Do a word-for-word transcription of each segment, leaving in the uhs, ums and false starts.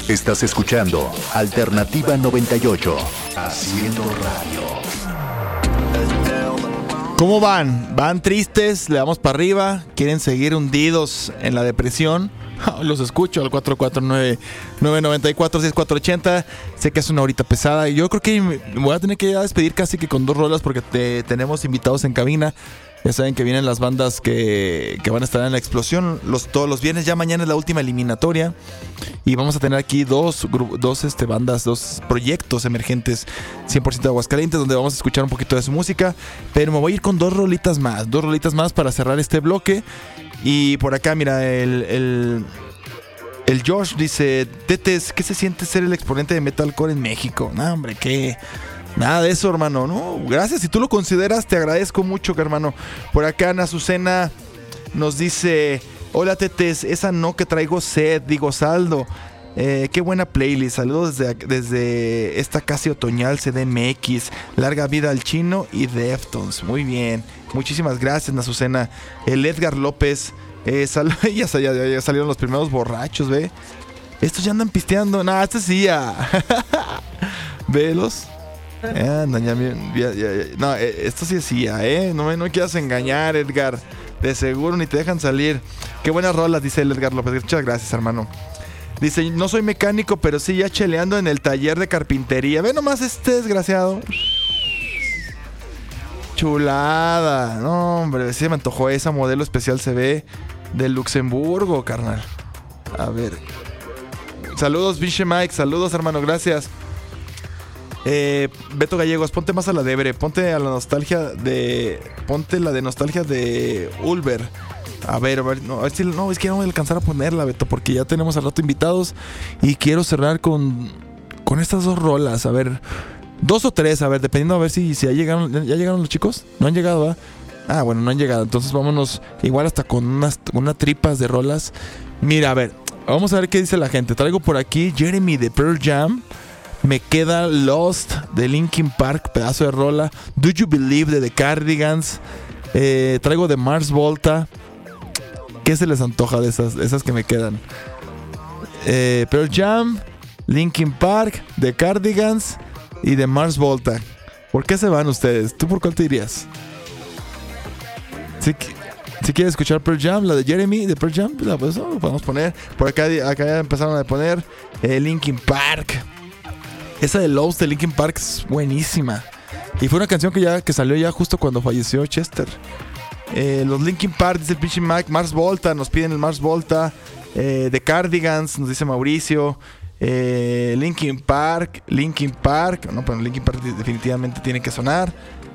Estás escuchando Alternativa noventa y ocho, haciendo radio. ¿Cómo van? ¿Van tristes? ¿Le damos para arriba? ¿Quieren seguir hundidos en la depresión? Los escucho al cuatro cuatro nueve, nueve nueve cuatro, seis cuatro ocho cero. Sé que es una horita pesada y yo creo que me voy a tener que ya despedir casi que con dos rolas porque te, tenemos invitados en cabina. Ya saben que vienen las bandas que, que van a estar en la explosión los, todos los viernes. Ya mañana es la última eliminatoria y vamos a tener aquí dos, dos este, bandas, dos proyectos emergentes cien por ciento de Aguascalientes, donde vamos a escuchar un poquito de su música. Pero me voy a ir con dos rolitas más, dos rolitas más para cerrar este bloque. Y por acá, mira, el, el, el Josh dice: Tetes, ¿qué se siente ser el exponente de metalcore en México? No, hombre, ¿qué? Nada de eso, hermano. No, gracias. Si tú lo consideras, te agradezco mucho, hermano. Por acá, Ana Azucena nos dice: hola, Tetes, esa no que traigo sed, digo saldo. Eh, qué buena playlist. Saludos desde, desde esta casi otoñal C D M X. Larga vida al Chino y Deftones. Muy bien. Muchísimas gracias, Ana Azucena. El Edgar López. Eh, sal- ya, ya, ya salieron los primeros borrachos, ¿ve? Estos ya andan pisteando. Nah, este sí ya. Velos. Eh, no, ya, ya, ya, ya. No, esto sí decía, ¿eh? No me no quieras engañar, Edgar. De seguro ni te dejan salir. Qué buenas rolas, dice el Edgar López. Muchas gracias, hermano. Dice: no soy mecánico, pero sí ya cheleando en el taller de carpintería. Ve nomás este desgraciado. Chulada. No, hombre, sí me antojó esa modelo especial C B de Luxemburgo, carnal. A ver. Saludos, pinche Mike. Saludos, hermano. Gracias. Eh, Beto Gallegos, ponte más a la debre, ponte a la nostalgia de. Ponte la de nostalgia de Ulver. A ver, a ver, no, a ver si, no, es que no voy a alcanzar a ponerla, Beto, porque ya tenemos al rato invitados. Y quiero cerrar con. Con estas dos rolas. A ver. Dos o tres, a ver, dependiendo a ver si, si ya llegaron. ¿Ya llegaron los chicos? No han llegado, ¿verdad? Ah, bueno, no han llegado. Entonces vámonos igual hasta con unas, unas tripas de rolas. Mira, a ver, vamos a ver qué dice la gente. Traigo por aquí Jeremy de Pearl Jam. Me queda Lost de Linkin Park, pedazo de rola. Do You Believe de The Cardigans. Eh, traigo de Mars Volta. ¿Qué se les antoja de esas, esas que me quedan? Eh, Pearl Jam, Linkin Park, The Cardigans y de Mars Volta. ¿Por qué se van ustedes? ¿Tú por cuál te irías? Si, si quieres escuchar Pearl Jam, la de Jeremy de Pearl Jam, pues, pues no, lo podemos poner. Por acá, acá ya empezaron a poner eh, Linkin Park. Esa de Lost de Linkin Park es buenísima. Y fue una canción que ya que salió ya justo cuando falleció Chester. Eh, los Linkin Park, dice el pinche Mike. Mars Volta, nos piden el Mars Volta. Eh, The Cardigans, nos dice Mauricio. Eh, Linkin Park, Linkin Park. No, pero Linkin Park definitivamente tiene que sonar.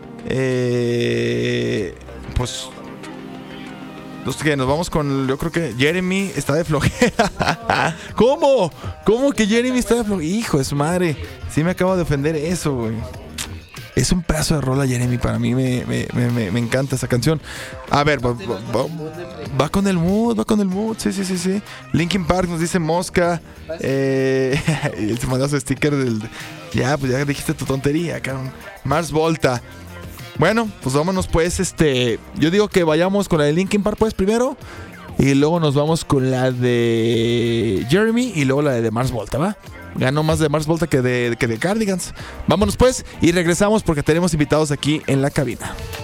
Eh, pues... Los que nos vamos con, yo creo que Jeremy está de flojera. ¿Cómo? ¿Cómo que Jeremy está de flojera? Hijo de su madre. Sí me acabo de ofender eso, güey. Es un pedazo de rola, Jeremy. Para mí me, me, me, me encanta esa canción. A ver, va, va, va, va con el mood, va con el mood. Sí, sí, sí, sí. Linkin Park nos dice Mosca. Eh, y se mandó su sticker del... Ya, pues ya dijiste tu tontería, cabrón. Mars Volta. Bueno, pues vámonos pues, este... Yo digo que vayamos con la de Linkin Park pues primero. Y luego nos vamos con la de Jeremy. Y luego la de Mars Volta, ¿va? Ganó más de Mars Volta que de, que de Cardigans. Vámonos pues y regresamos porque tenemos invitados aquí en la cabina.